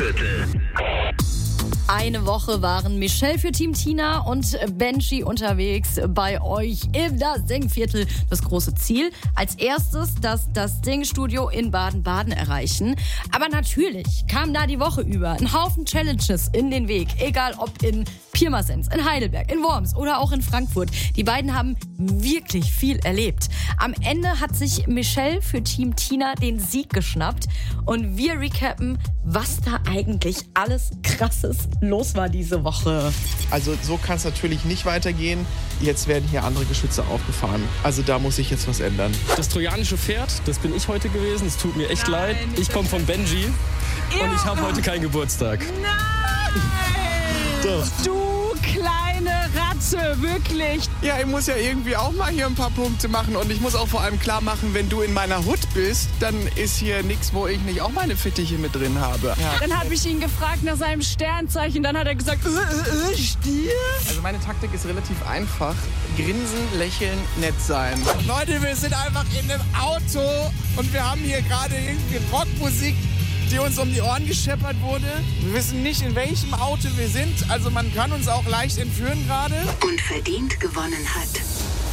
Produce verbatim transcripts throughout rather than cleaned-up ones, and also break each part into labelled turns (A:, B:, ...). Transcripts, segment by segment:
A: Singviertel.
B: Eine Woche waren Michelle für Team Tina und Benji unterwegs bei euch im Das Singviertel. Das große Ziel, als erstes das Das Singstudio in Baden-Baden erreichen. Aber natürlich kam da die Woche über ein Haufen Challenges in den Weg. Egal ob in Pirmasens, in Heidelberg, in Worms oder auch in Frankfurt. Die beiden haben wirklich viel erlebt. Am Ende hat sich Michelle für Team Tina den Sieg geschnappt. Und wir recappen, was da eigentlich alles Krasses los war diese Woche.
C: Also so kann es natürlich nicht weitergehen. Jetzt werden hier andere Geschütze aufgefahren. Also da muss sich jetzt was ändern.
D: Das trojanische Pferd, das bin ich heute gewesen. Es tut mir echt Nein, leid. Ich komme von Benji ja. und ich habe heute keinen Geburtstag.
E: Nein!
D: Doch.
E: Du kleine Ratze, wirklich.
C: Ja, ich muss ja irgendwie auch mal hier ein paar Punkte machen. Und ich muss auch vor allem klar machen, wenn du in meiner Hut bist, dann ist hier nichts, wo ich nicht auch meine Fittiche mit drin habe. Ja.
E: Dann habe ich ihn gefragt nach seinem Sternzeichen. Dann hat er gesagt, äh, äh, äh, Stier?
C: Also meine Taktik ist relativ einfach. Grinsen, lächeln, nett sein. Leute, wir sind einfach in einem Auto und wir haben hier gerade irgendwie Rockmusik, die uns um die Ohren gescheppert wurde. Wir wissen nicht, in welchem Auto wir sind. Also man kann uns auch leicht entführen gerade.
F: Und verdient gewonnen hat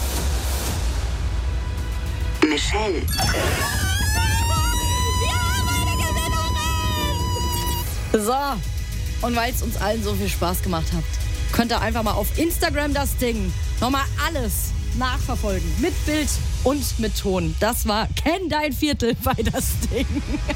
F: Michelle.
B: Ja, meine Gewinnerin! So, und weil es uns allen so viel Spaß gemacht hat, könnt ihr einfach mal auf Instagram das Ding nochmal alles nachverfolgen. Mit Bild und mit Ton. Das war Kenn dein Viertel bei das Ding.